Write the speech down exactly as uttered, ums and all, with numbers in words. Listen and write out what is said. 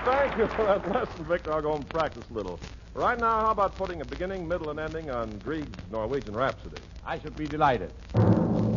thank you for that lesson, Victor. I'll go home and practice a little. Right now, how about putting a beginning, middle, and ending on Grieg's Norwegian Rhapsody? I should be delighted.